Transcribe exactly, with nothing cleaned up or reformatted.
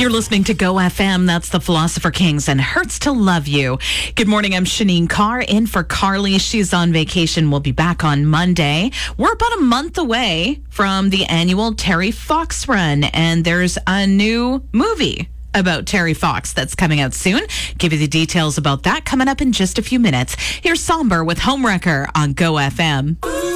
You're listening to Go F M. That's the Philosopher Kings and Hurts to Love You. Good morning. I'm Shanine Carr in for Carly. She's on vacation. We'll be back on Monday. We're about a month away from the annual Terry Fox run, and there's a new movie about Terry Fox that's coming out soon. Give you the details about that coming up in just a few minutes. Here's Somber with Homewrecker on Go F M.